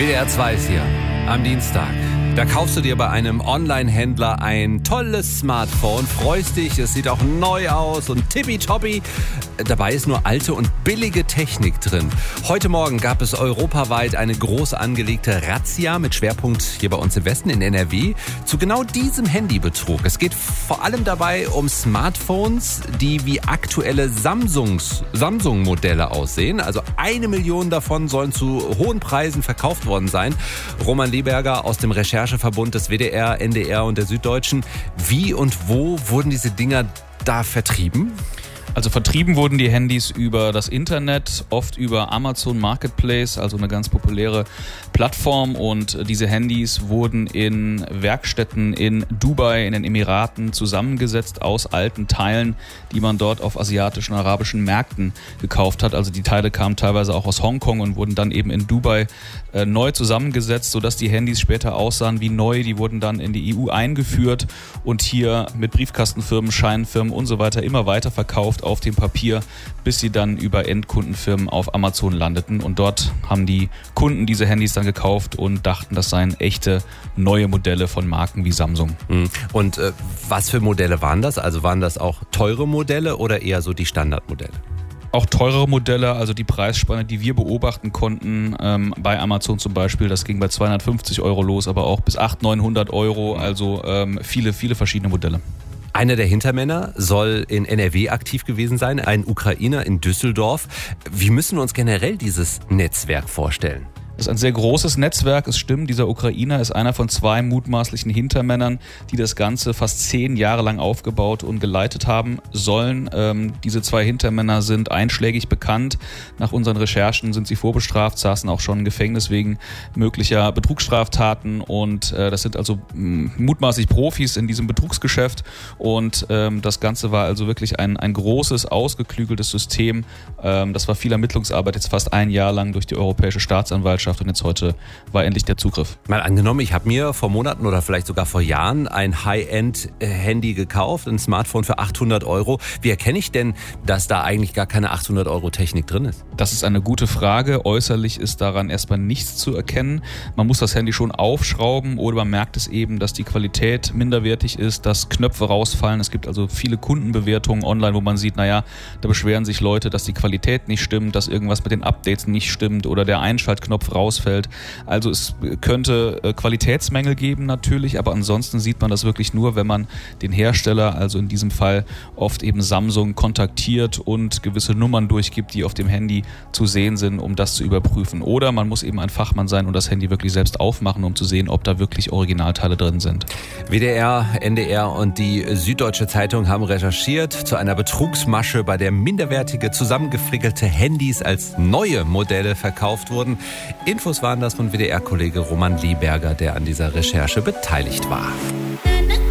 WDR 2 ist hier am Dienstag. Da kaufst du dir bei einem Online-Händler ein tolles Smartphone, freust dich, es sieht auch neu aus und tippitoppi. Dabei ist nur alte und billige Technik drin. Heute Morgen gab es europaweit eine groß angelegte Razzia mit Schwerpunkt hier bei uns im Westen in NRW zu genau diesem Handybetrug. Es geht vor allem dabei um Smartphones, die wie aktuelle Samsung-Modelle aussehen. Also 1 Million davon sollen zu hohen Preisen verkauft worden sein. Roman Lieberger aus dem Rechercheverbund des WDR, NDR und der Süddeutschen. Wie und wo wurden diese Dinger da vertrieben? Also vertrieben wurden die Handys über das Internet, oft über Amazon Marketplace, also eine ganz populäre Plattform. Und diese Handys wurden in Werkstätten in Dubai, in den Emiraten zusammengesetzt aus alten Teilen, die man dort auf asiatischen und arabischen Märkten gekauft hat. Also die Teile kamen teilweise auch aus Hongkong und wurden dann eben in Dubai neu zusammengesetzt, sodass die Handys später aussahen wie neu. Die wurden dann in die EU eingeführt und hier mit Briefkastenfirmen, Scheinfirmen und so weiter immer weiter verkauft auf dem Papier, bis sie dann über Endkundenfirmen auf Amazon landeten. Und dort haben die Kunden diese Handys dann gekauft und dachten, das seien echte neue Modelle von Marken wie Samsung. Und was für Modelle waren das? Also waren das auch teure Modelle oder eher so die Standardmodelle? Auch teurere Modelle, also die Preisspanne, die wir beobachten konnten, bei Amazon zum Beispiel, das ging bei 250 € los, aber auch bis 800-900 €, also viele verschiedene Modelle. Einer der Hintermänner soll in NRW aktiv gewesen sein, ein Ukrainer in Düsseldorf. Wie müssen wir uns generell dieses Netzwerk vorstellen? Das ist ein sehr großes Netzwerk, es stimmt, dieser Ukrainer ist einer von 2 mutmaßlichen Hintermännern, die das Ganze fast 10 Jahre lang aufgebaut und geleitet haben sollen. Diese 2 Hintermänner sind einschlägig bekannt. Nach unseren Recherchen sind sie vorbestraft, saßen auch schon im Gefängnis wegen möglicher Betrugsstraftaten und das sind also mutmaßlich Profis in diesem Betrugsgeschäft und das Ganze war also wirklich ein großes, ausgeklügeltes System. Das war viel Ermittlungsarbeit, jetzt fast 1 Jahr lang durch die Europäische Staatsanwaltschaft. Und jetzt heute war endlich der Zugriff. Mal angenommen, ich habe mir vor Monaten oder vielleicht sogar vor Jahren ein High-End-Handy gekauft, ein Smartphone für 800 €. Wie erkenne ich denn, dass da eigentlich gar keine 800 € Technik drin ist? Das ist eine gute Frage. Äußerlich ist daran erstmal nichts zu erkennen. Man muss das Handy schon aufschrauben oder man merkt es eben, dass die Qualität minderwertig ist, dass Knöpfe rausfallen. Es gibt also viele Kundenbewertungen online, wo man sieht, da beschweren sich Leute, dass die Qualität nicht stimmt, dass irgendwas mit den Updates nicht stimmt oder der Einschaltknopf rausfällt. Also es könnte Qualitätsmängel geben natürlich, aber ansonsten sieht man das wirklich nur, wenn man den Hersteller, also in diesem Fall oft eben Samsung, kontaktiert und gewisse Nummern durchgibt, die auf dem Handy zu sehen sind, um das zu überprüfen. Oder man muss eben ein Fachmann sein und das Handy wirklich selbst aufmachen, um zu sehen, ob da wirklich Originalteile drin sind. WDR, NDR und die Süddeutsche Zeitung haben recherchiert zu einer Betrugsmasche, bei der minderwertige, zusammengefrickelte Handys als neue Modelle verkauft wurden. Infos waren das von WDR-Kollege Roman Lieberger, der an dieser Recherche beteiligt war.